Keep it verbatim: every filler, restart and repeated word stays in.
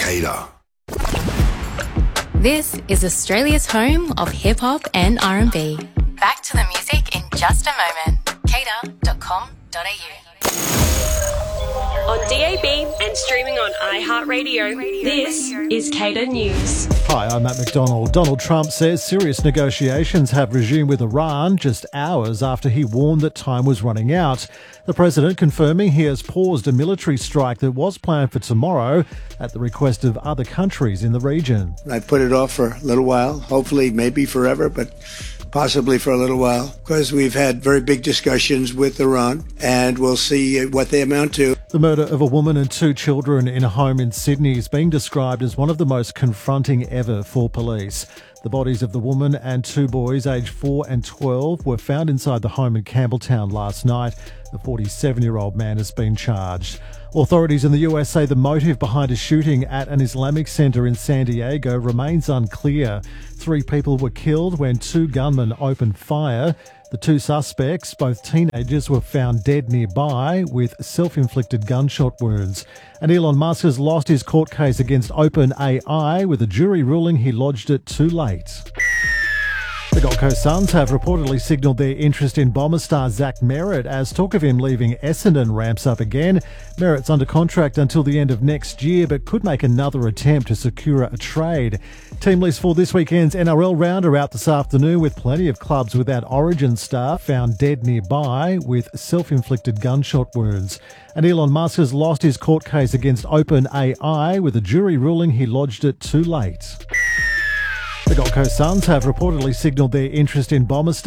Cater. This is Australia's home of hip-hop and R and B. Back to the music in just a moment. cater dot com dot a u. On D A B and streaming on iHeartRadio, this is Cater News. Hi, I'm Matt McDonald. Donald Trump says serious negotiations have resumed with Iran just hours after he warned that time was running out. The president confirming he has paused a military strike that was planned for tomorrow at the request of other countries in the region. I put it off for a little while, hopefully maybe forever, but possibly for a little while, because we've had very big discussions with Iran, and we'll see what they amount to. The murder of a woman and two children in a home in Sydney is being described as one of the most confronting ever for police. The bodies of the woman and two boys aged four and twelve were found inside the home in Campbelltown last night. The forty-seven-year-old man has been charged. Authorities in the U S say the motive behind a shooting at an Islamic centre in San Diego remains unclear. Three people were killed when two gunmen opened fire. The two suspects, both teenagers, were found dead nearby with self-inflicted gunshot wounds. And Elon Musk has lost his court case against OpenAI with a jury ruling he lodged it too late. The Gold Coast Suns have reportedly signalled their interest in Bomber star Zach Merritt as talk of him leaving Essendon ramps up again. Merritt's under contract until the end of next year but could make another attempt to secure a trade. Team list for this weekend's N R L round are out this afternoon with plenty of clubs without Origin staff found dead nearby with self-inflicted gunshot wounds. And Elon Musk has lost his court case against OpenAI with a jury ruling he lodged it too late. The Gold Coast Suns have reportedly signalled their interest in Bomber star